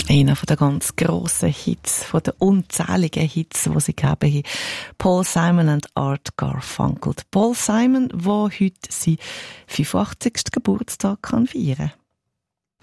Einer von den ganz grossen Hits, von den unzähligen Hits, die sie gegeben haben. Paul Simon und Art Garfunkel. Paul Simon, der heute seinen 85. Geburtstag feiern kann.